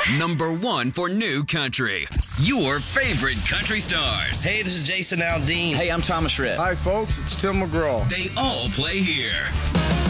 Number 1 for new country. Your favorite country stars. Hey, this is Jason Aldean. Hey, I'm Thomas Rhett. Hi, folks. It's Tim McGraw. They all play here.